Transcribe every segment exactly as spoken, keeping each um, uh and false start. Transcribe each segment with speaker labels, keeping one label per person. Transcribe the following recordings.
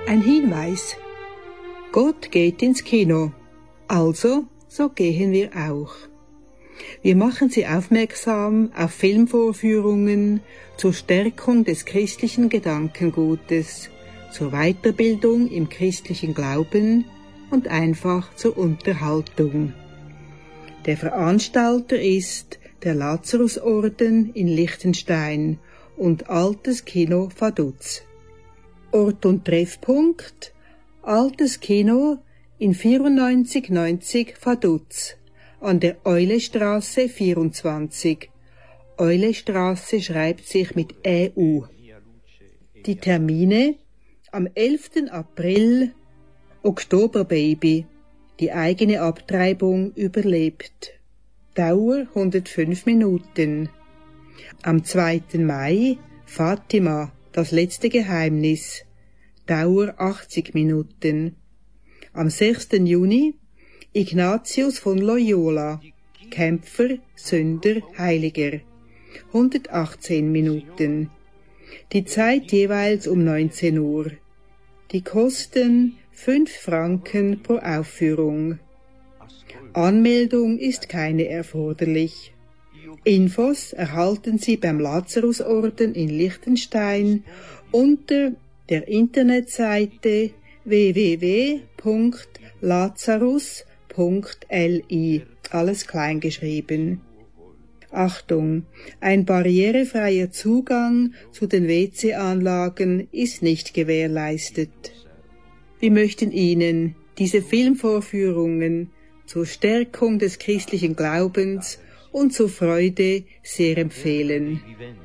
Speaker 1: Ein Hinweis. Gott geht ins Kino, also so gehen wir auch. Wir machen Sie aufmerksam auf Filmvorführungen zur Stärkung des christlichen Gedankengutes, zur Weiterbildung im christlichen Glauben und einfach zur Unterhaltung. Der Veranstalter ist der Lazarusorden in Liechtenstein und Altes Kino Vaduz. Ort und Treffpunkt: Altes Kino in vierundneunzig neunzig Vaduz an der Eulestraße vierundzwanzig. Eulestraße schreibt sich mit Ä U. Die Termine: am elften April Oktoberbaby, die eigene Abtreibung überlebt. Dauer hundertfünf Minuten. Am zweiten Mai Fatima, das letzte Geheimnis. Dauer achtzig Minuten. Am sechsten Juni Ignatius von Loyola, Kämpfer, Sünder, Heiliger. hundertachtzehn Minuten. Die Zeit jeweils um neunzehn Uhr. Die Kosten fünf Franken pro Aufführung. Anmeldung ist keine erforderlich. Infos erhalten Sie beim Lazarusorden in Liechtenstein unter der Internetseite w w w punkt lazarus punkt l i, alles klein geschrieben. Achtung, ein barrierefreier Zugang zu den W C-Anlagen ist nicht gewährleistet. Wir möchten Ihnen diese Filmvorführungen zur Stärkung des christlichen Glaubens und zur Freude sehr empfehlen.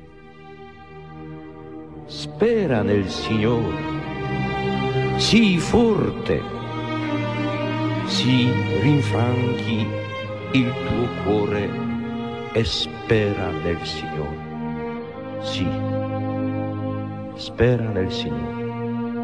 Speaker 2: Spera nel Signore, sii forte, si rinfranchi il tuo cuore e spera nel Signore. Sì, spera nel Signore.